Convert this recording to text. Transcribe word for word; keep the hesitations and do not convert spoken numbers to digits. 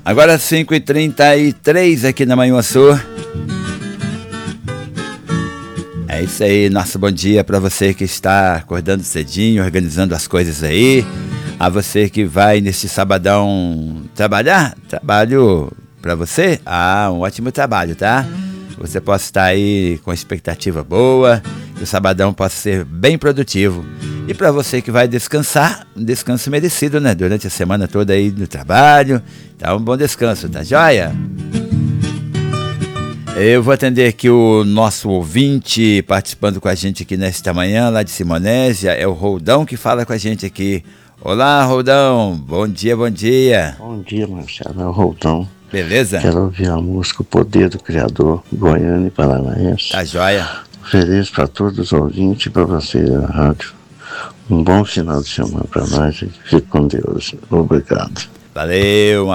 Agora cinco e trinta e três aqui na Manhuaçu. É isso aí, nosso bom dia para você que está acordando cedinho, organizando as coisas aí. A você que vai neste sabadão trabalhar, trabalho para você, ah, um ótimo trabalho, tá? Você possa estar aí com expectativa boa, que o sabadão possa ser bem produtivo. E para você que vai descansar, um descanso merecido, né? Durante a semana toda aí no trabalho, tá? Um bom descanso, tá joia? Eu vou atender aqui o nosso ouvinte participando com a gente aqui nesta manhã, lá de Simonésia, é o Roldão que fala com a gente aqui. Olá, Roldão, bom dia, bom dia. Bom dia, Marcelo, é o Roldão. Beleza? Quero ouvir a música O Poder do Criador, Goiânia e Paranaense. Tá joia. Feliz para todos os ouvintes e para você na rádio. Um bom final de semana para nós e fique com Deus. Obrigado. Valeu, uma